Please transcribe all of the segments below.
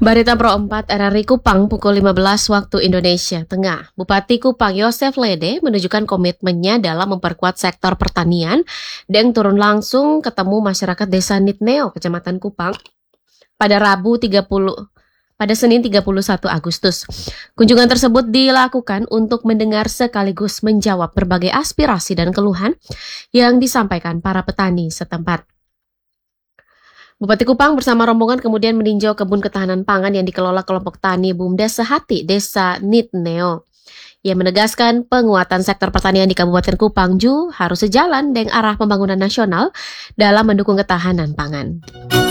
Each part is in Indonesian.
Berita Pro 4 RRI Kupang pukul 15 waktu Indonesia Tengah. Bupati Kupang Yosef Lede menunjukkan komitmennya dalam memperkuat sektor pertanian dan turun langsung ketemu masyarakat Desa Nitneo, Kecamatan Kupang pada Senin 31 Agustus. Kunjungan tersebut dilakukan untuk mendengar sekaligus menjawab berbagai aspirasi dan keluhan yang disampaikan para petani setempat. Bupati Kupang bersama rombongan kemudian meninjau kebun ketahanan pangan yang dikelola kelompok tani BUMDes Sehati Desa Nitneo. Ia menegaskan penguatan sektor pertanian di Kabupaten Kupang harus sejalan dengan arah pembangunan nasional dalam mendukung ketahanan pangan.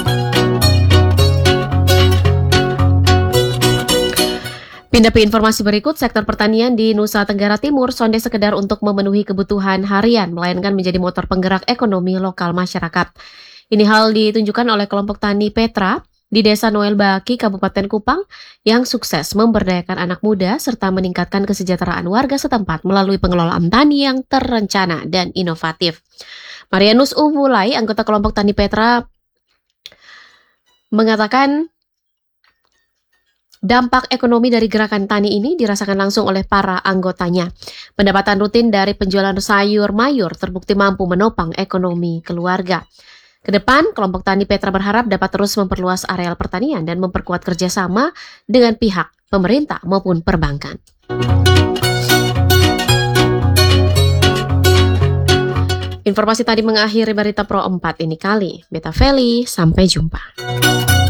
Pindah ke informasi berikut, sektor pertanian di Nusa Tenggara Timur sonde sekedar untuk memenuhi kebutuhan harian, melainkan menjadi motor penggerak ekonomi lokal masyarakat. Ini hal ditunjukkan oleh kelompok tani Petra di Desa Noel Baki, Kabupaten Kupang, yang sukses memberdayakan anak muda serta meningkatkan kesejahteraan warga setempat melalui pengelolaan tani yang terencana dan inovatif. Marianus Uwulai, anggota kelompok tani Petra, mengatakan dampak ekonomi dari gerakan tani ini dirasakan langsung oleh para anggotanya. Pendapatan rutin dari penjualan sayur mayur terbukti mampu menopang ekonomi keluarga. Kedepan, kelompok tani Petra berharap dapat terus memperluas areal pertanian dan memperkuat kerjasama dengan pihak pemerintah maupun perbankan. Informasi tadi mengakhiri berita Pro 4 ini kali. Beta Feli, sampai jumpa.